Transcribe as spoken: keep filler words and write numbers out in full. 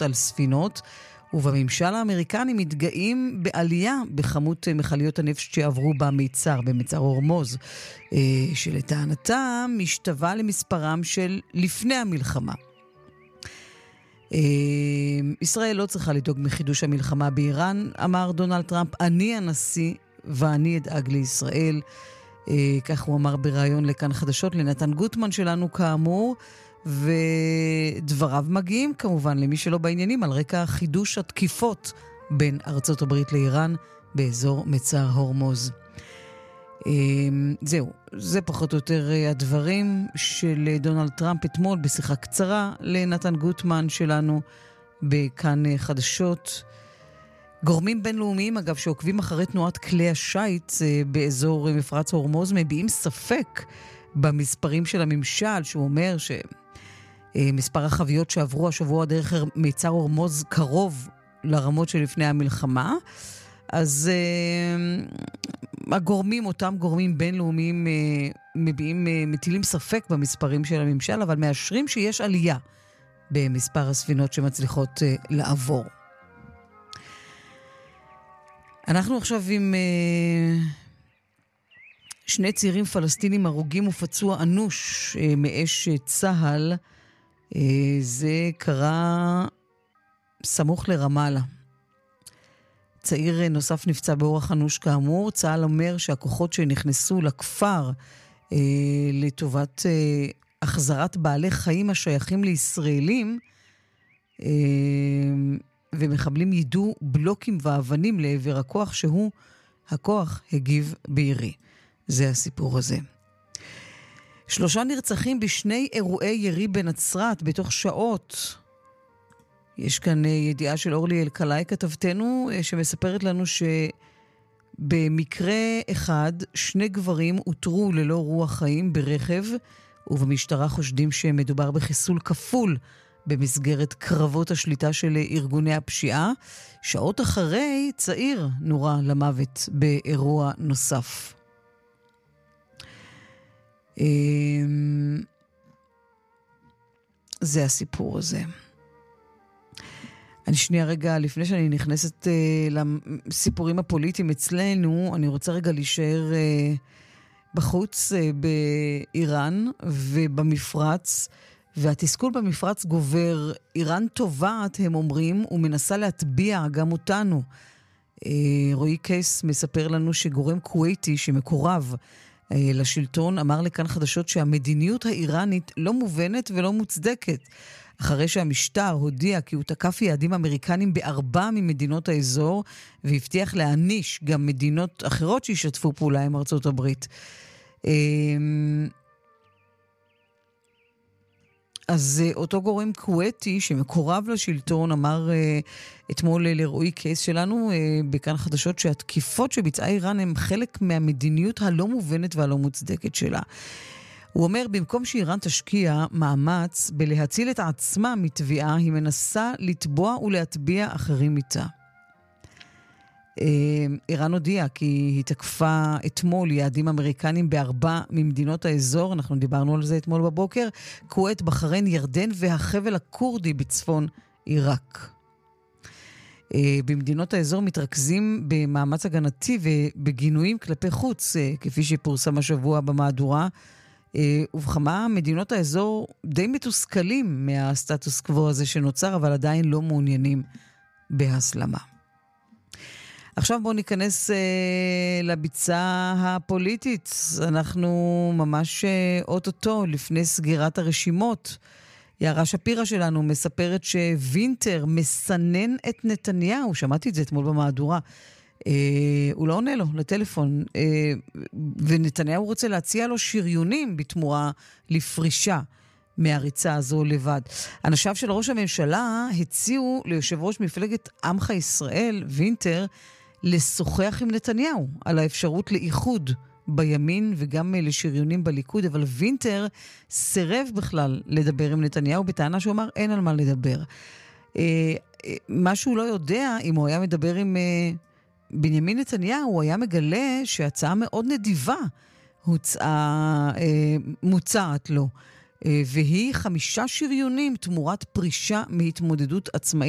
לעלות על ספינות, ובממשל האמריקני מתגאים בעלייה בכמות מכליות הנפט שעברו במיצר, במיצר הורמוז, שלטענתם משתווה למספרם של לפני המלחמה. ישראל לא צריכה לדאוג מחידוש המלחמה באיראן, אמר דונלד טראמפ, אני הנשיא ואני אדאג לישראל. כך הוא אמר בראיון לכאן חדשות לנתן גוטמן שלנו כאמור, ודבריו מגיעים כמובן למי שלא בעניינים על רקע חידוש התקיפות בין ארצות הברית לאיראן באזור מצר הורמוז. זהו, זה פחות או יותר הדברים של דונלד טראמפ אתמול בשיחה קצרה לנתן גוטמן שלנו בכאן חדשות. גורמים בינלאומיים אגב שעוקבים אחרי תנועת כלי השייט באזור מפרץ הורמוז מביעים ספק במספרים של הממשל, שהוא אומר שמספר החביות שעברו השבוע דרך מיצר הורמוז קרוב לרמות שלפני המלחמה. אז uh, הגורמים, אותם גורמים בינלאומיים uh, מביעים, uh, מטילים ספק במספרים של הממשל, אבל מאשרים שיש עלייה במספר הספינות שמצליחות uh, לעבור. אנחנו עכשיו עם uh, שני צעירים פלסטינים הרוגים ופצוע אנוש uh, מאש צהל. Uh, זה קרה סמוך לרמאללה. צעיר נוסף נפצע באורח אנוש כאמור. צה"ל אומר שהכוחות שנכנסו לכפר אה, לטובת אה, החזרת בעלי חיים השייכים לישראלים אה, ומחבלים ידעו בלוקים ואבנים לעבר הכוח, שהוא הכוח הגיב בירי. זה הסיפור הזה. שלושה נרצחים בשני אירועי ירי בנצרת בתוך שעות. יש כאן ידיעה של אורלי אלקלעי כתבתנו שמספרת לנו שבמקרה אחד שני גברים הותרו ללא רוח חיים ברכב, ובמשטרה חושדים שמדובר בחיסול כפול במסגרת קרבות השליטה של ארגוני הפשיעה. שעות אחרי צעיר נורה למוות באירוע נוסף. זה הסיפור הזה. אני שנייה רגע, לפני שאני נכנסת uh, לסיפורים הפוליטיים אצלנו, אני רוצה רגע להישאר uh, בחוץ uh, באיראן ובמפרץ, והתסכול במפרץ גובר. איראן טובעת, הם אומרים, ומנסה להטביע גם אותנו. Uh, רועי קייס מספר לנו שגורם כוויתי שמקורב uh, לשלטון, אמר לכאן חדשות שהמדיניות האיראנית לא מובנת ולא מוצדקת. אחרי שהמשטר הודיע כי הוא תקף יעדים אמריקנים בארבע ממדינות האזור, והבטיח להניש גם מדינות אחרות שישתפו פעולה עם ארצות הברית. אז אותו גורם כוויתי שמקורב לשלטון אמר אתמול לרועי קייס שלנו בכאן חדשות שהתקיפות שביצעה איראן הם חלק מהמדיניות הלא מובנת והלא מוצדקת שלה. הוא אומר, במקום שאיראן תשקיע מאמץ בלהציל את עצמה מתביעה, היא מנסה לתבוע ולהטביע אחרים איתה. איראן הודיעה כי היא תקפה אתמול יעדים אמריקנים בארבע ממדינות האזור, אנחנו דיברנו על זה אתמול בבוקר, כווית, בחריין, ירדן והחבל הקורדי בצפון עיראק. במדינות האזור מתרכזים במאמץ הגנתי ובגינויים כלפי חוץ, כפי שפורסם השבוע במהדורה, ובכמה מדינות האזור די מתוסכלים מהסטטוס קוו הזה שנוצר, אבל עדיין לא מעוניינים בהסלמה. עכשיו בואו ניכנס אה, לביצה הפוליטית. אנחנו ממש אה, אוטוטו לפני סגירת הרשימות. יערה שפירה שלנו מספרת שווינטר מסנן את נתניהו. שמעתי את זה אתמול במהדורה. אה, הוא לא עונה לו לטלפון, אה, ונתניהו רוצה להציע לו שריונים בתמורה לפרישה מהריצה הזו לבד. אנשיו של ראש הממשלה הציעו ליושב ראש מפלגת עמך ישראל, וינטר, לשוחח עם נתניהו על האפשרות לאיחוד בימין וגם לשריונים בליכוד, אבל וינטר סירב בכלל לדבר עם נתניהו בטענה שהוא אמר אין על מה לדבר. אה, אה, מה שהוא לא יודע, אם הוא היה מדבר עם אה, בנימין נתניהו, הוא היה מגלה שהצעה מאוד נדיבה הוצאה, אה, מוצעת לו. והיא חמישה שריונים תמורת פרישה מהתמודדות עצמאית.